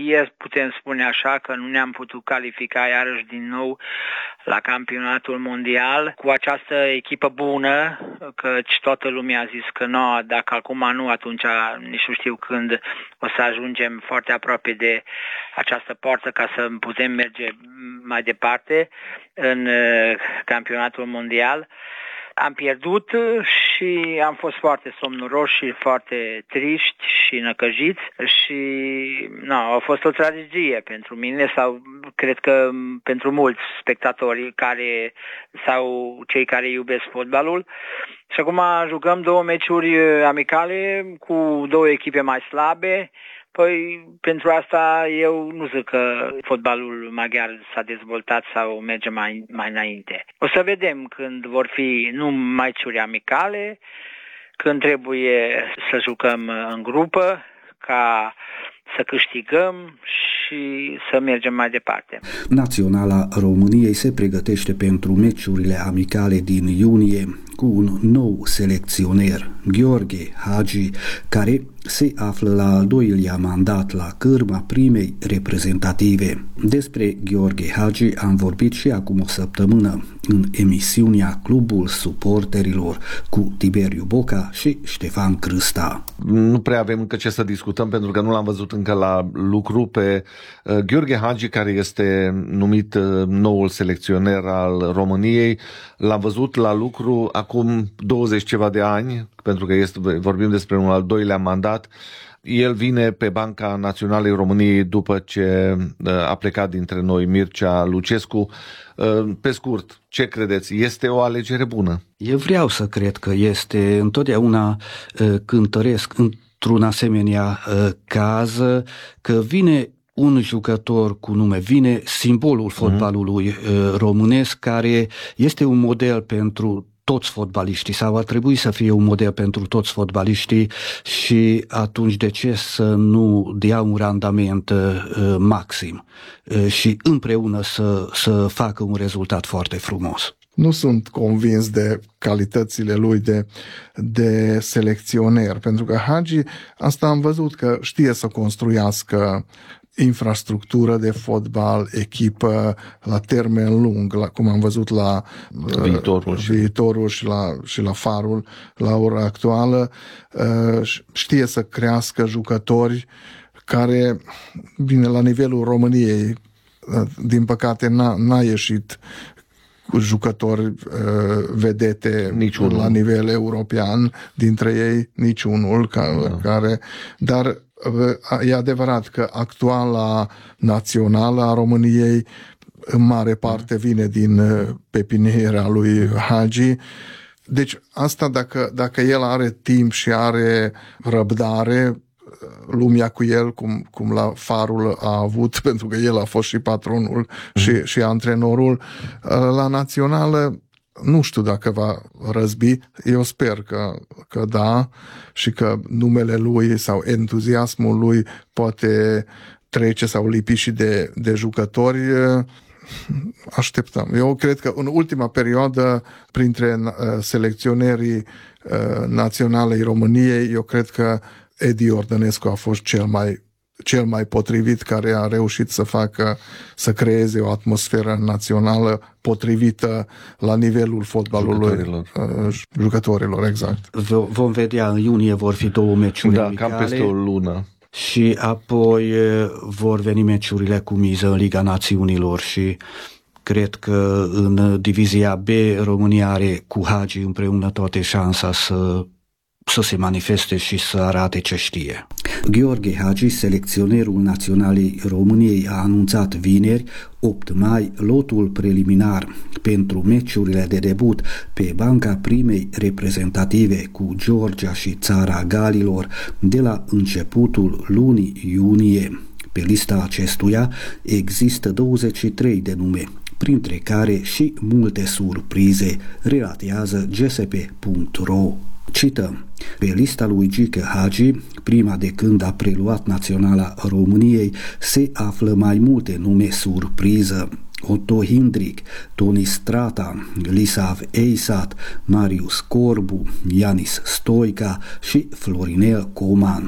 tragedie, putem spune așa, că nu ne-am putut califica iarăși din nou la campionatul mondial cu această echipă bună, căci toată lumea a zis că nu, dacă acum nu, atunci nici nu știu când o să ajungem foarte aproape de această poartă ca să putem merge mai departe în campionatul mondial. Am pierdut și am fost foarte somnoroși și foarte triști și năcăjiți și a fost o tragedie pentru mine sau cred că pentru mulți spectatori sau cei care iubesc fotbalul. Și acum jucăm 2 meciuri amicale cu 2 echipe mai slabe. Păi, pentru asta eu nu zic că fotbalul maghiar s-a dezvoltat sau merge mai înainte. O să vedem când vor fi nu meciuri amicale, când trebuie să jucăm în grupă, ca să câștigăm și să mergem mai departe. Naționala României se pregătește pentru meciurile amicale din iunie cu un nou selecționer, Gheorghe Hagi, care se află la al 2-lea mandat la cârma primei reprezentative. Despre Gheorghe Hagi am vorbit și acum o săptămână în emisiunea Clubul Suporterilor cu Tiberiu Boca și Ștefan Crâsta. Nu prea avem încă ce să discutăm pentru că nu l-am văzut încă la lucru pe Gheorghe Hagi, care este numit noul selecționer al României. L-am văzut la lucru acum 20 ceva de ani, pentru că vorbim despre un al 2-lea mandat. El vine pe banca Naționalei României după ce a plecat dintre noi Mircea Lucescu. Pe scurt, ce credeți? Este o alegere bună? Eu vreau să cred că este. Întotdeauna cântăresc într-un asemenea caz că vine un jucător cu nume, vine simbolul fotbalului românesc, care este un model pentru toți fotbaliștii sau ar trebui să fie un model pentru toți fotbaliștii și atunci de ce să nu dea un randament maxim și împreună să facă un rezultat foarte frumos. Nu sunt convins de calitățile lui de selecționer, pentru că Hagi, asta am văzut că știe să construiască infrastructură de fotbal, echipă la termen lung, cum am văzut la Viitorul și la Farul la ora actuală. Știe să crească jucători care, bine, la nivelul României, din păcate n-a ieșit cu jucători vedete niciunul la nivel european, dintre ei niciunul dar e adevărat că actuala națională a României în mare parte vine din pepiniera lui Hagi. Deci asta dacă el are timp și are răbdare, lumea cu el, cum la Farul a avut, pentru că el a fost și patronul și antrenorul, la națională nu știu dacă va răzbi, eu sper că da și că numele lui sau entuziasmul lui poate trece sau lipi și de jucători. Așteptăm. Eu cred că în ultima perioadă, printre selecționerii naționalei României, eu cred că Edi Ordănescu a fost cel mai potrivit, care a reușit să creeze o atmosferă națională potrivită la nivelul fotbalului jucătorilor, exact. Vom vedea, în iunie vor fi 2 meciuri amicale, cam peste o lună. Și apoi vor veni meciurile cu miză în Liga Națiunilor și cred că în divizia B România are cu Hagi împreună toate șansa să se manifeste și să arate ce știe. Gheorghe Hagi, selecționerul Naționalei României, a anunțat vineri, 8 mai, lotul preliminar pentru meciurile de debut pe banca primei reprezentative cu Georgia și Țara Galilor de la începutul lunii iunie. Pe lista acestuia există 23 de nume, printre care și multe surprize, relatează gsp.ro. Cităm: pe lista lui Gică Hagi, prima de când a preluat Naționala României, se află mai multe nume surpriză: Otto Hindrick, Toni Strata, Lisav Eisat, Marius Corbu, Ianis Stoica și Florinel Coman.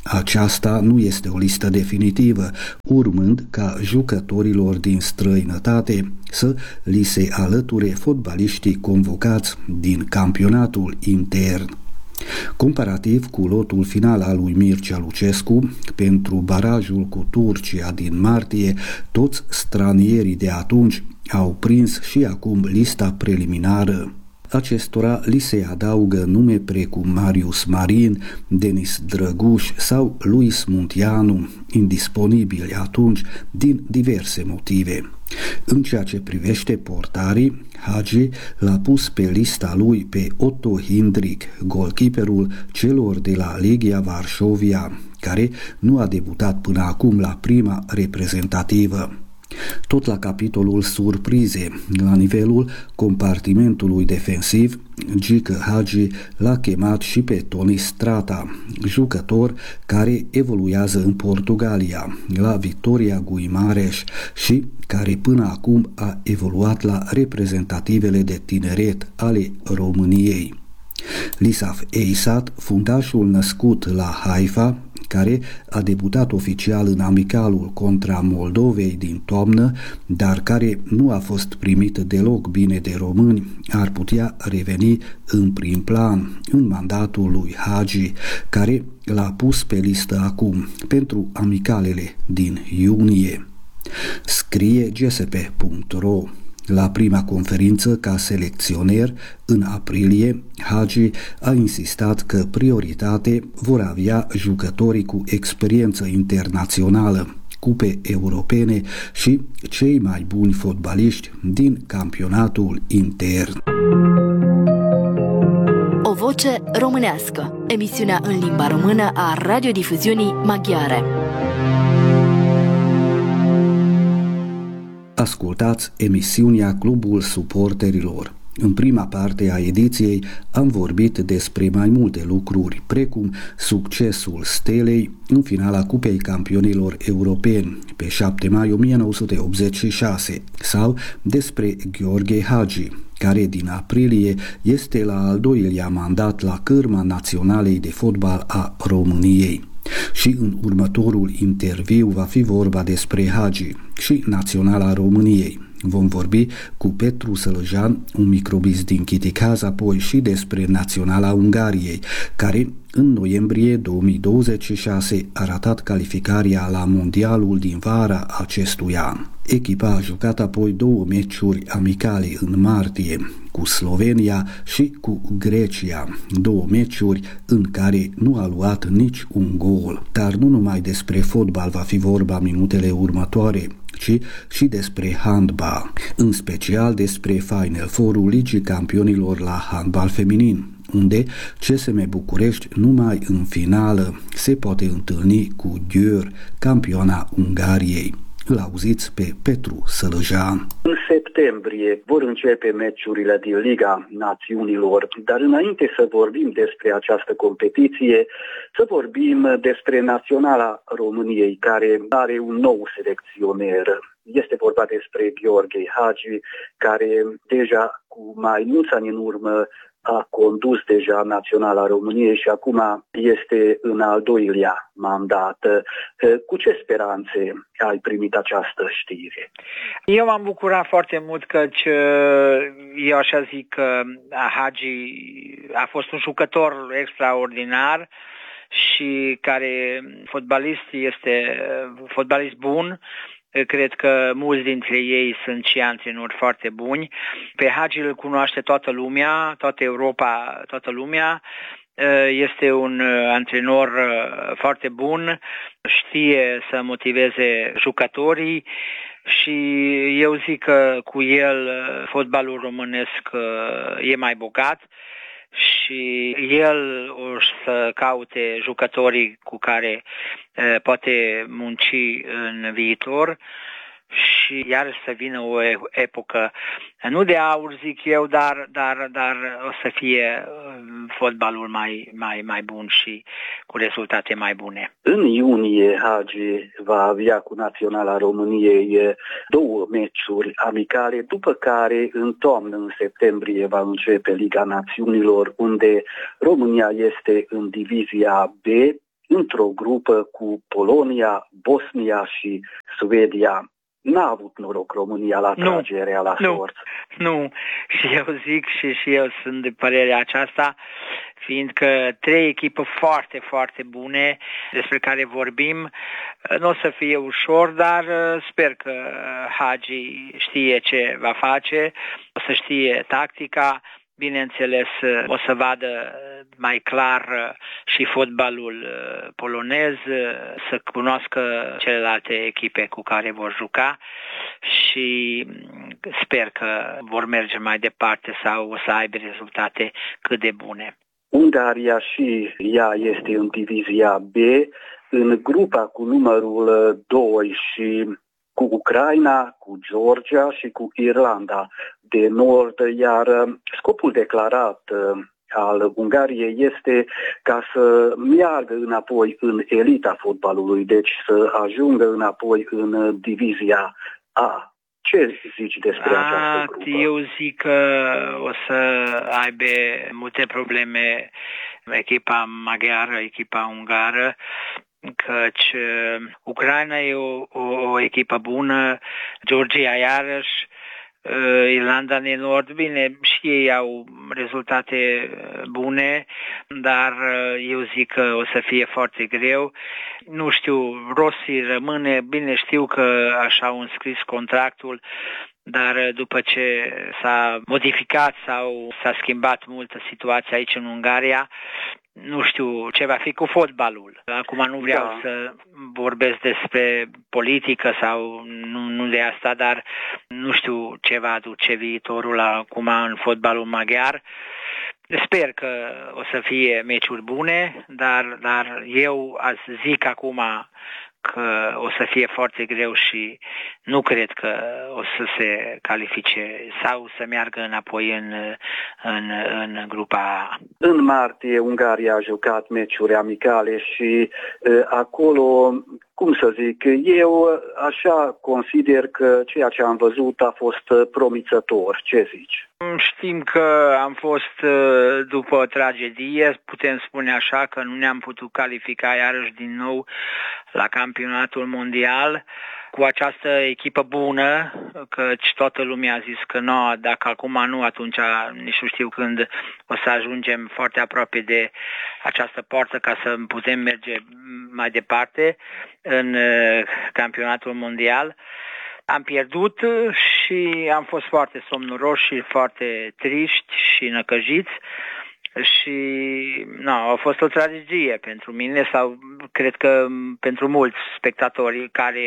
Aceasta nu este o listă definitivă, urmând ca jucătorilor din străinătate să li se alăture fotbaliștii convocați din campionatul intern. Comparativ cu lotul final al lui Mircea Lucescu, pentru barajul cu Turcia din martie, toți stranierii de atunci au prins și acum lista preliminară. Acestora li se adaugă nume precum Marius Marin, Denis Drăguș sau Luis Munteanu, indisponibili atunci din diverse motive. În ceea ce privește portarii, Hagi l-a pus pe lista lui pe Otto Hindrik, golkeeperul celor de la Legia Varșovia, care nu a debutat până acum la prima reprezentativă. Tot la capitolul surprize, la nivelul compartimentului defensiv, Gică Hagi l-a chemat și pe Toni Strata, jucător care evoluează în Portugalia, la Vitória Guimarães și care până acum a evoluat la reprezentativele de tineret ale României. Lisaf Eisat, fundașul născut la Haifa, care a debutat oficial în amicalul contra Moldovei din toamnă, dar care nu a fost primit deloc bine de români, ar putea reveni în prim plan în mandatul lui Hagi, care l-a pus pe listă acum pentru amicalele din iunie. Scrie gsp.ro. La prima conferință ca selecționer, în aprilie, Hagi a insistat că prioritate vor avea jucătorii cu experiență internațională, cupe europene și cei mai buni fotbaliști din campionatul intern. O voce românească, emisiunea în limba română a radiodifuziunii maghiare. Ascultați emisiunea Clubul Suporterilor. În prima parte a ediției am vorbit despre mai multe lucruri, precum succesul Stelei în finala Cupei Campionilor Europeni pe 7 mai 1986 sau despre Gheorghe Hagi, care din aprilie este la al doilea mandat la cârma Naționalei de Fotbal a României. Și în următorul interviu va fi vorba despre Hagi și Naționala României. Vom vorbi cu Petru Sălăjan, un microbist din Chiticaz, apoi și despre Naționala Ungariei, care în noiembrie 2026 a ratat calificarea la mondialul din vara acestui an. Echipa a jucat apoi 2 meciuri amicale în martie, cu Slovenia și cu Grecia, 2 meciuri în care nu a luat nici un gol. Dar nu numai despre fotbal va fi vorba minutele următoare, ci și despre handbal, în special despre Final Four-ul Ligii Campionilor la handbal feminin, unde CSM București numai în finală se poate întâlni cu Győr, campioana Ungariei. Îl auziți pe Petru Sălăjan. În septembrie vor începe meciurile din Liga Națiunilor, dar înainte să vorbim despre această competiție, să vorbim despre Naționala României, care are un nou selecționer. Este vorba despre Gheorghe Hagi, care deja cu mai mulți ani în urmă a condus deja Naționala României și acum este în al doilea mandat. Cu ce speranțe ai primit această știre? Eu m-am bucurat foarte mult căci eu așa zic că Hagi a fost un jucător extraordinar și care este fotbalist bun. Cred că mulți dintre ei sunt și antrenori foarte buni. Pe Hagi îl cunoaște toată lumea, toată Europa, toată lumea. Este un antrenor foarte bun, știe să motiveze jucătorii și eu zic că cu el fotbalul românesc e mai bogat și el o să caute jucătorii cu care poate munci în viitor și iarăși să vină o epocă, nu de aur zic eu, dar o să fie fotbalul mai bun și cu rezultate mai bune. În iunie Hagi va avea cu Naționala României 2 meciuri amicale, după care în toamnă, în septembrie, va începe Liga Națiunilor, unde România este în divizia B. într-o grupă cu Polonia, Bosnia și Suedia. N-a avut noroc România la tragerea la sorți. Nu, și eu zic și eu sunt de părerea aceasta, fiindcă 3 echipe foarte, foarte bune despre care vorbim. Nu o să fie ușor, dar sper că Hagi știe ce va face, o să știe tactica. Bineînțeles, o să vadă mai clar și fotbalul polonez, să cunoască celelalte echipe cu care vor juca și sper că vor merge mai departe sau o să aibă rezultate cât de bune. Ungaria și ea este în divizia B, în grupa cu numărul 2 și cu Ucraina, cu Georgia și cu Irlanda de Nord, iar scopul declarat al Ungariei este ca să meargă înapoi în elita fotbalului, deci să ajungă înapoi în divizia A. Ce zici despre această grupă? Eu zic că o să aibă multe probleme echipa maghiară, echipa ungară, căci Ucraina e o echipă bună, Georgia iarăși, Irlanda de Nord, bine, și ei au rezultate bune, dar eu zic că o să fie foarte greu. Nu știu, Rossi rămâne, bine știu că așa au înscris contractul, dar după ce s-a modificat sau s-a schimbat multă situație aici în Ungaria, nu știu ce va fi cu fotbalul. Acum nu vreau să vorbesc despre politică sau nu de asta, dar nu știu ce va aduce viitorul acum în fotbalul maghiar. Sper că o să fie meciuri bune, dar eu zic acum că o să fie foarte greu și nu cred că o să se califice sau să meargă înapoi în grupa A. În martie Ungaria a jucat meciuri amicale și acolo, cum să zic, eu așa consider că ceea ce am văzut a fost promițător. Ce zici? Știm că am fost după o tragedie, putem spune așa, că nu ne-am putut califica iarăși din nou la campionatul mondial cu această echipă bună, căci toată lumea a zis că nu, dacă acum nu, atunci nici nu știu când o să ajungem foarte aproape de această poartă ca să putem merge mai departe în campionatul mondial. Am pierdut și am fost foarte somnoroși și foarte triști și năcăjiți și a fost o tragedie pentru mine sau cred că pentru mulți spectatori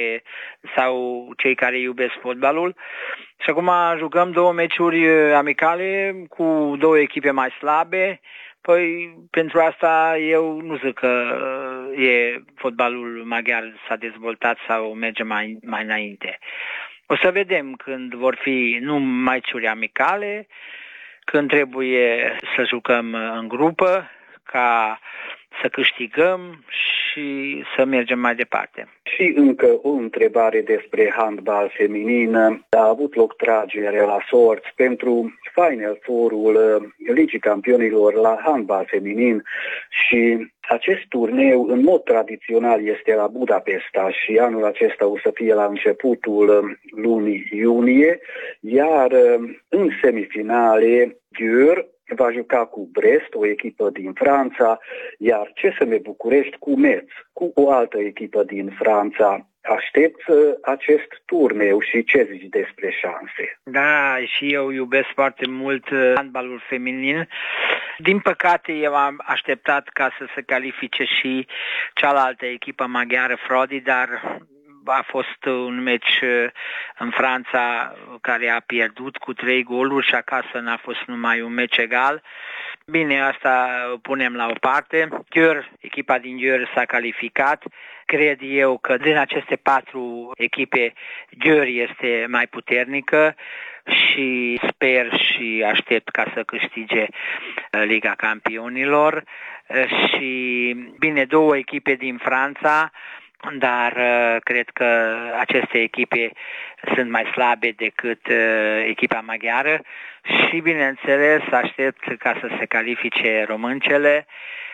sau cei care iubesc fotbalul. Și acum jucăm 2 meciuri amicale cu 2 echipe mai slabe. Păi pentru asta eu nu zic că fotbalul maghiar s-a dezvoltat sau merge mai înainte. O să vedem când vor fi numai meciuri amicale, când trebuie să jucăm în grupă ca să câștigăm și să mergem mai departe. Și încă o întrebare despre handbal feminin. A avut loc tragere la sorți pentru Final Four-ul Ligii Campionilor la handbal feminin și acest turneu în mod tradițional este la Budapesta și anul acesta o să fie la începutul lunii iunie, iar în semifinale Győr va juca cu Brest, o echipă din Franța, iar CSM București cu Metz, cu o altă echipă din Franța. Aștepți acest turneu și ce zici despre șanse? Da, și eu iubesc foarte mult handbalul feminin. Din păcate, eu am așteptat ca să se califice și cealaltă echipă maghiară, Frodi, dar a fost un meci în Franța care a pierdut cu 3 goluri și acasă n-a fost numai un meci egal. Bine, asta punem la o parte. Echipa din Győr s-a calificat. Cred eu că din aceste 4 echipe Győr este mai puternică și sper și aștept ca să câștige Liga Campionilor. Și bine, 2 echipe din Franța, dar cred că aceste echipe sunt mai slabe decât echipa maghiară și, bineînțeles, aștept ca să se califice româncele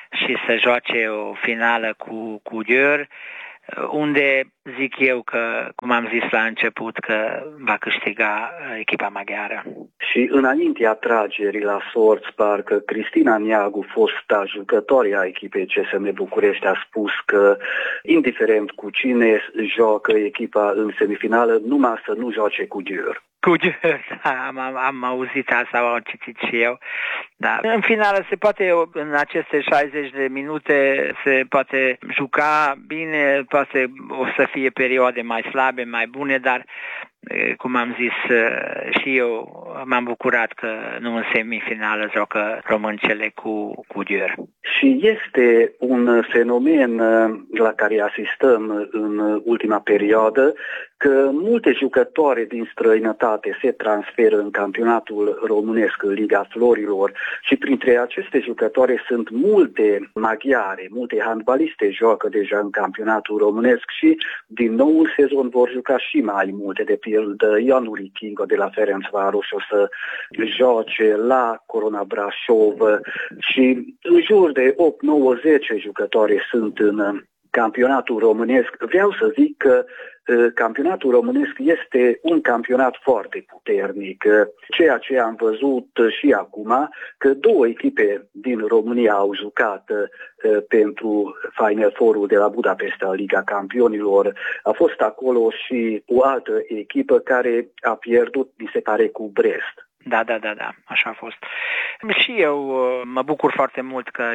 și să joace o finală cu Győr, unde zic eu că, cum am zis la început, că va câștiga echipa maghiară. Și înaintea tragerii la sorți, parcă Cristina Neagu, fosta jucătoare a echipei CSM București, a spus că, indiferent cu cine joacă echipa în semifinală, numai să nu joace cu Győr. Cu Győr, am auzit asta, am citit și eu. Da. În finală se poate, în aceste 60 de minute, se poate juca bine, poate o să fie perioade mai slabe, mai bune, dar cum am zis și eu, m-am bucurat că nu în semifinală joacă româncele cu Győr. Și este un fenomen la care asistăm în ultima perioadă, că multe jucătoare din străinătate se transferă în campionatul românesc, în Liga Florilor, și printre aceste jucătoare sunt multe maghiare, multe handbaliste joacă deja în campionatul românesc și din noul sezon vor juca și mai multe, de pildă Ianuli Kingo de la Ferencváros o să joace la Corona Brașov și în jur de 8, 9, 10 jucătoare sunt în campionatul românesc. Vreau să zic că campionatul românesc este un campionat foarte puternic, ceea ce am văzut și acum, că două echipe din România au jucat pentru Final Four-ul de la Budapesta, Liga Campionilor. A fost acolo și o altă echipă care a pierdut, mi se pare, cu Brest. Da, așa a fost. Și eu mă bucur foarte mult că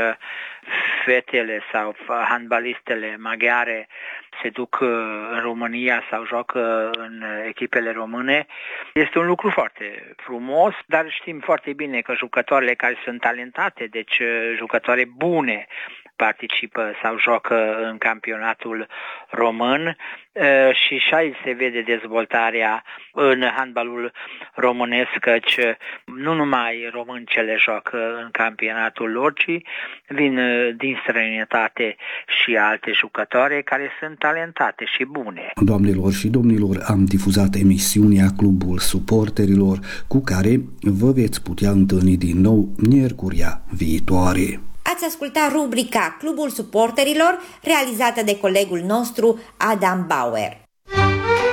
fetele sau handbalistele maghiare se duc în România sau joacă în echipele române. Este un lucru foarte frumos, dar știm foarte bine că jucătoarele care sunt talentate, deci jucătoare bune, participă sau joacă în campionatul român și aici se vede dezvoltarea în handbalul românesc, căci nu numai româncele joacă în campionatul lor, ci vin din străinătate și alte jucătoare care sunt talentate și bune. Doamnelor și domnilor, am difuzat emisiunea Clubul Suporterilor, cu care vă veți putea întâlni din nou miercuria viitoare. Ați ascultat rubrica Clubul Suporterilor, realizată de colegul nostru Adam Bauer.